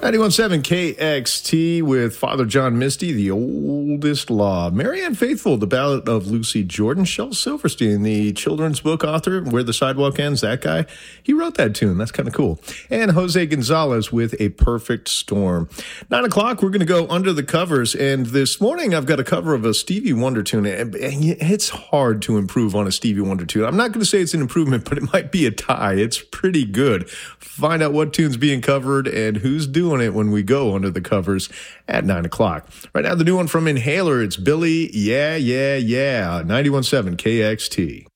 91.7 KXT with Father John Misty, The Oldest Law. Marianne Faithfull, The Ballad of Lucy Jordan. Shel Silverstein, the children's book author, Where the Sidewalk Ends, that guy, he wrote that tune. That's kind of cool. And Jose Gonzalez with A Perfect Storm. 9 o'clock, we're going to go under the covers. And this morning, I've got a cover of a Stevie Wonder tune. And it's hard to improve on a Stevie Wonder tune. I'm not going to say it's an improvement, but it might be a tie. It's pretty good. Find out what tune's being covered and who's doing it when we go under the covers at 9 o'clock. Right now, the new one from Inhaler, it's Billy, Yeah, Yeah, Yeah, 91.7 KXT.